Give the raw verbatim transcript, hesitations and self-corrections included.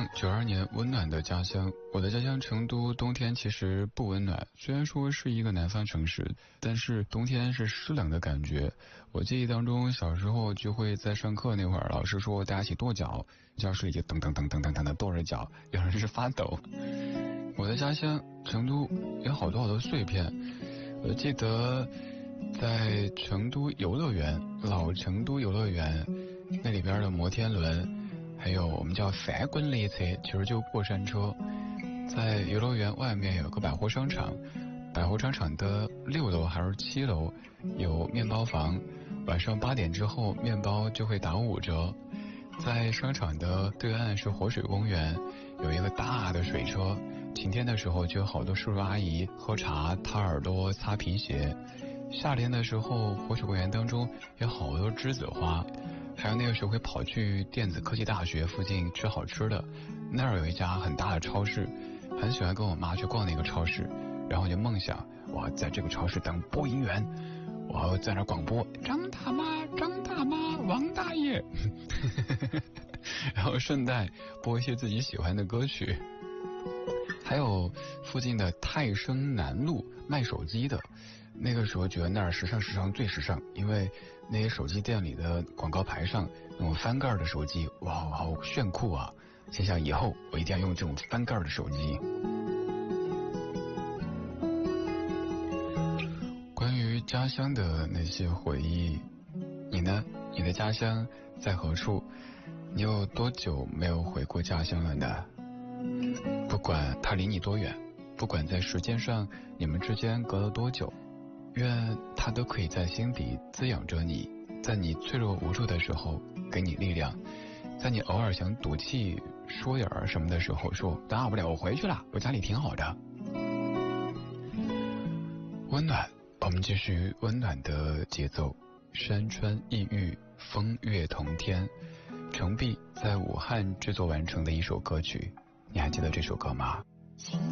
向九二年温暖的家乡。我的家乡成都冬天其实不温暖，虽然说是一个南方城市，但是冬天是湿冷的感觉。我记忆当中小时候就会在上课那会儿，老师说大家一起跺脚，教室里就噔噔噔噔噔噔的跺着脚，有人是发抖。我的家乡成都有好多好多碎片，我记得在成都游乐园，老成都游乐园那里边的摩天轮，还有我们叫翻滚列车，其实就过山车。在游乐园外面有个百货商场，百货商场的六楼还是七楼有面包房，晚上八点之后面包就会打五折。在商场的对岸是活水公园，有一个大的水车，晴天的时候就有好多叔叔阿姨喝茶、掏耳朵、擦皮鞋。夏天的时候，活水公园当中有好多栀子花，还有那个时候会跑去电子科技大学附近吃好吃的。那儿有一家很大的超市，很喜欢跟我妈去逛那个超市，然后就梦想我要在这个超市当播音员，我要在那广播张大妈、张大妈、王大爷，然后顺带播一些自己喜欢的歌曲。还有附近的泰升南路卖手机的，那个时候觉得那儿时尚时尚最时尚，因为那些手机店里的广告牌上那种翻盖的手机，哇，好炫酷啊！心想以后我一定要用这种翻盖的手机。关于家乡的那些回忆，你呢？你的家乡在何处？你有多久没有回过家乡了呢？不管它离你多远，不管在时间上你们之间隔了多久，愿它都可以在心底滋养着你，在你脆弱无助的时候给你力量，在你偶尔想赌气说点儿什么的时候说大不了我回去了，我家里挺好的。温暖，我们继续温暖的节奏。山川异域，风月同天，程璧在武汉制作完成的一首歌曲，你还记得这首歌吗？